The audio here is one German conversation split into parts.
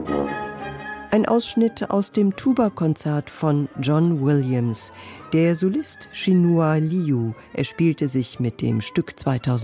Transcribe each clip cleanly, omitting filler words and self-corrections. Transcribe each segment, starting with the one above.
Ein Ausschnitt aus dem Tuba-Konzert von John Williams. Der Solist Chinua Liu erspielte sich mit dem Stück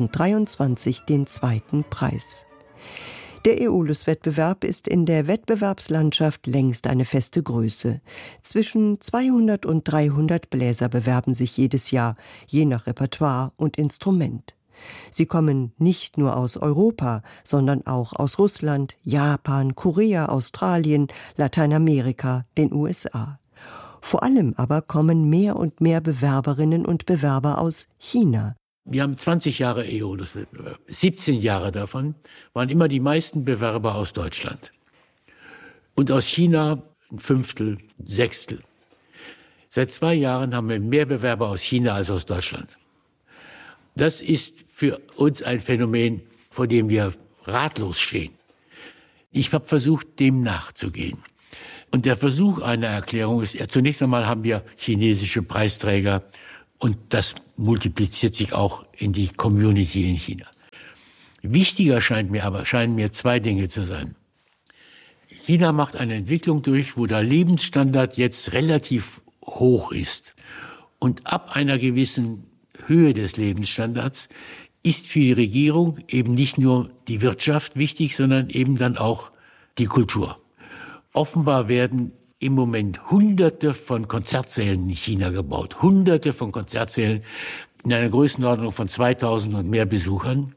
2023 den zweiten Preis. Der Aeolus-Wettbewerb ist in der Wettbewerbslandschaft längst eine feste Größe. Zwischen 200 und 300 Bläser bewerben sich jedes Jahr, je nach Repertoire und Instrument. Sie kommen nicht nur aus Europa, sondern auch aus Russland, Japan, Korea, Australien, Lateinamerika, den USA. Vor allem aber kommen mehr und mehr Bewerberinnen und Bewerber aus China. Wir haben 20 Jahre Aeolus-Wettbewerb. 17 Jahre davon waren immer die meisten Bewerber aus Deutschland. Und aus China ein Fünftel, ein Sechstel. Seit 2 Jahren haben wir mehr Bewerber aus China als aus Deutschland. Das ist für uns ein Phänomen, vor dem wir ratlos stehen. Ich habe versucht, dem nachzugehen. Und der Versuch einer Erklärung ist, zunächst einmal haben wir chinesische Preisträger und das multipliziert sich auch in die Community in China. Wichtiger scheinen mir 2 Dinge zu sein. China macht eine Entwicklung durch, wo der Lebensstandard jetzt relativ hoch ist. Und ab einer gewissen Höhe des Lebensstandards ist für die Regierung eben nicht nur die Wirtschaft wichtig, sondern eben dann auch die Kultur. Offenbar werden im Moment Hunderte von Konzertsälen in China gebaut. Hunderte von Konzertsälen in einer Größenordnung von 2000 und mehr Besuchern.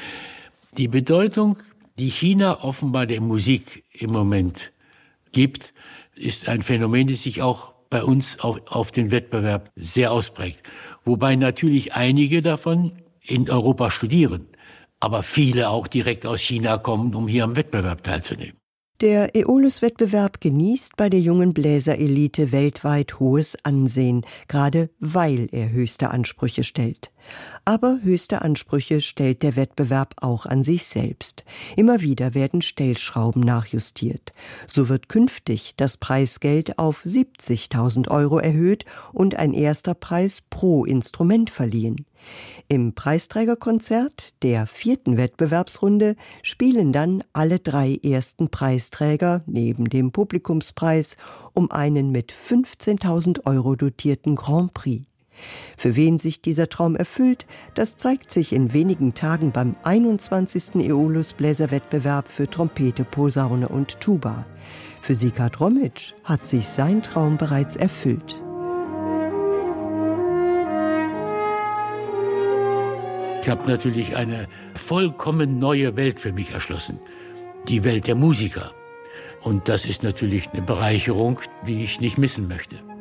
Die Bedeutung, die China offenbar der Musik im Moment gibt, ist ein Phänomen, das sich auch bei uns auf den Wettbewerb sehr ausprägt. Wobei natürlich einige davon in Europa studieren, aber viele auch direkt aus China kommen, um hier am Wettbewerb teilzunehmen. Der Aeolus-Wettbewerb genießt bei der jungen Bläserelite weltweit hohes Ansehen, gerade weil er höchste Ansprüche stellt. Aber höchste Ansprüche stellt der Wettbewerb auch an sich selbst. Immer wieder werden Stellschrauben nachjustiert. So wird künftig das Preisgeld auf 70.000 € erhöht und ein erster Preis pro Instrument verliehen. Im Preisträgerkonzert der 4. Wettbewerbsrunde spielen dann alle 3 ersten Preisträger neben dem Publikumspreis um einen mit 15.000 € dotierten Grand Prix. Für wen sich dieser Traum erfüllt, das zeigt sich in wenigen Tagen beim 21. Aeolus-Bläserwettbewerb für Trompete, Posaune und Tuba. Für Sieghard Rommitsch hat sich sein Traum bereits erfüllt. Ich habe natürlich eine vollkommen neue Welt für mich erschlossen. Die Welt der Musiker. Und das ist natürlich eine Bereicherung, die ich nicht missen möchte.